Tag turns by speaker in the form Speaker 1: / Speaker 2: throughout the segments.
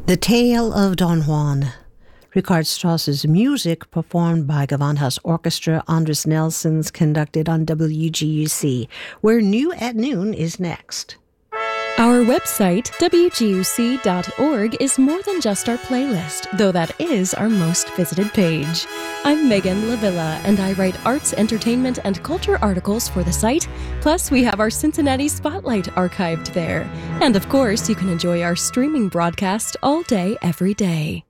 Speaker 1: The Tale of Don Juan. Richard Strauss's music performed by Gewandhaus Orchestra, Andres Nelson's conducted on WGUC, where New at Noon is next.
Speaker 2: Our website, WGUC.org, is more than just our playlist, though that is our most visited page. I'm Megan Lavilla, and I write arts, entertainment, and culture articles for the site. Plus, we have our Cincinnati Spotlight archived there. And of course, you can enjoy our streaming broadcast all day, every day.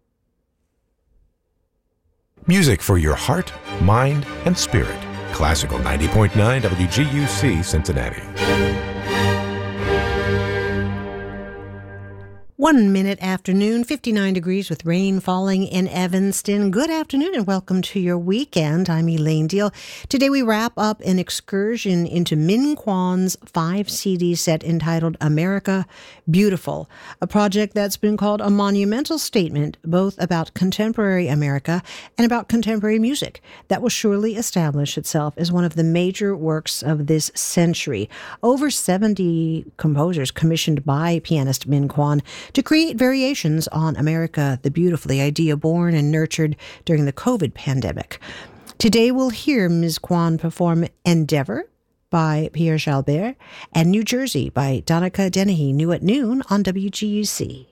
Speaker 3: Music for your heart, mind, and spirit. Classical 90.9 WGUC Cincinnati.
Speaker 1: 1 minute afternoon, 59 degrees with rain falling in Evanston. Good afternoon and welcome to your weekend. I'm Elaine Deal. Today we wrap up an excursion into Min Kwon's 5-CD set entitled America Beautiful, a project that's been called a monumental statement both about contemporary America and about contemporary music that will surely establish itself as one of the major works of this century. Over 70 composers commissioned by pianist Min Kwon to create variations on America the Beautiful, the idea born and nurtured during the COVID pandemic. Today we'll hear Ms. Kwon perform Endeavor by Pierre Jalbert and New Jersey by Donica Dennehy, New at Noon on WGUC.